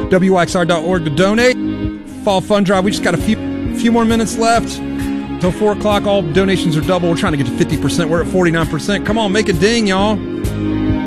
WYXR.org to donate. Fall Fund Drive. We just got a few more minutes left. Until 4 o'clock, all donations are double. We're trying to get to 50%. We're at 49%. Come on, make a ding, y'all.